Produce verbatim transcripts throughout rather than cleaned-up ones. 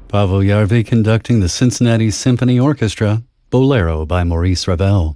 Pavel Yarvi conducting the Cincinnati Symphony Orchestra, Bolero by Maurice Ravel.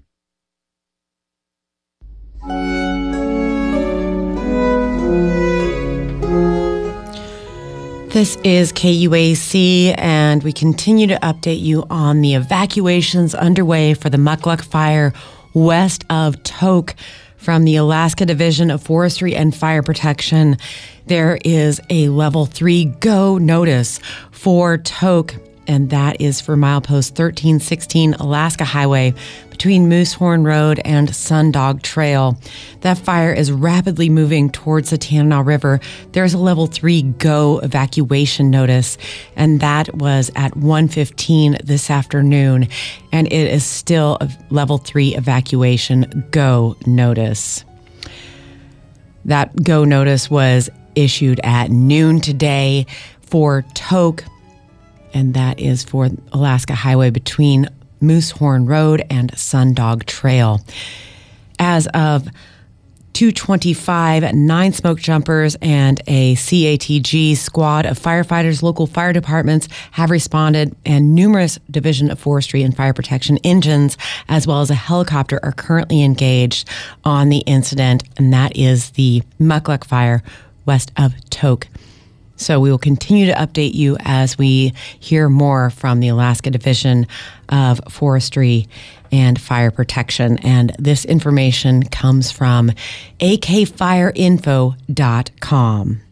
This is K U A C, and we continue to update you on the evacuations underway for the Mukluk Fire west of Tok from the Alaska Division of Forestry and Fire Protection. There is a level three go notice for Tok, and that is for milepost thirteen sixteen Alaska Highway between Moosehorn Road and Sundog Trail. That fire is rapidly moving towards the Tanana River. There's a level three go evacuation notice, and that was at one fifteen this afternoon, and it is still a level three evacuation go notice. That go notice was issued at noon today for Tok, and that is for Alaska Highway between Moosehorn Road and Sundog Trail. As of two twenty-five, nine smoke jumpers and a C A T G squad of firefighters, local fire departments have responded, and numerous Division of Forestry and Fire Protection engines, as well as a helicopter, are currently engaged on the incident, and that is the Mukluk Fire west of Tok. So we will continue to update you as we hear more from the Alaska Division of Forestry and Fire Protection. And this information comes from a k fire info dot com.